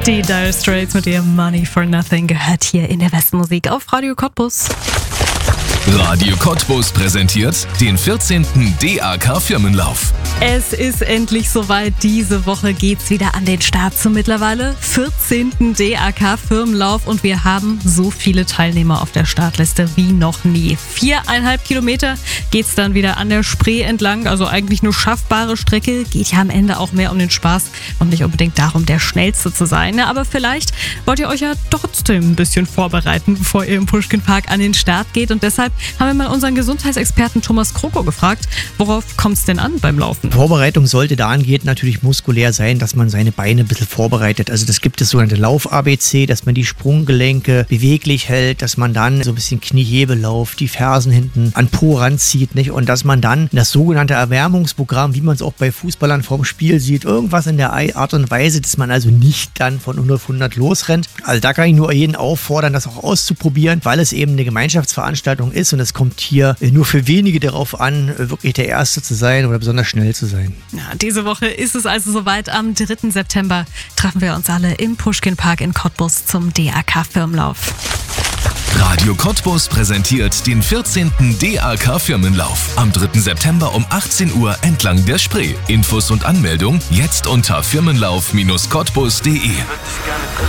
Die Dire Straits mit ihrem Money for Nothing gehört hier in der Westmusik auf Radio Cottbus. Radio Cottbus präsentiert den 14. DAK Firmenlauf. Es ist endlich soweit. Diese Woche geht's wieder an den Start zum mittlerweile 14. DAK Firmenlauf und wir haben so viele Teilnehmer auf der Startliste wie noch nie. 4,5 Kilometer geht's dann wieder an der Spree entlang, also eigentlich eine schaffbare Strecke. Geht ja am Ende auch mehr um den Spaß und nicht unbedingt darum, der Schnellste zu sein. Aber vielleicht wollt ihr euch ja trotzdem ein bisschen vorbereiten, bevor ihr im Puschkin-Park an den Start geht, und deshalb haben wir mal unseren Gesundheitsexperten Thomas Kroko gefragt, worauf kommt es denn an beim Laufen? Vorbereitung sollte dahingehend natürlich muskulär sein, dass man seine Beine ein bisschen vorbereitet. Also das gibt es sogenannte Lauf-ABC, dass man die Sprunggelenke beweglich hält, dass man dann so ein bisschen Kniehebelauf, die Fersen hinten an Po ranzieht, nicht? Und dass man dann das sogenannte Erwärmungsprogramm, wie man es auch bei Fußballern vorm Spiel sieht, irgendwas in der Art und Weise, dass man also nicht dann von 100 auf 100 losrennt. Also da kann ich nur jeden auffordern, das auch auszuprobieren, weil es eben eine Gemeinschaftsveranstaltung ist und es kommt hier nur für wenige darauf an, wirklich der Erste zu sein oder besonders schnell zu sein. Ja, diese Woche ist es also soweit. Am 3. September treffen wir uns alle im Puschkin-Park in Cottbus zum DAK-Firmenlauf. Radio Cottbus präsentiert den 14. DAK Firmenlauf am 3. September um 18 Uhr entlang der Spree. Infos und Anmeldung jetzt unter firmenlauf-cottbus.de.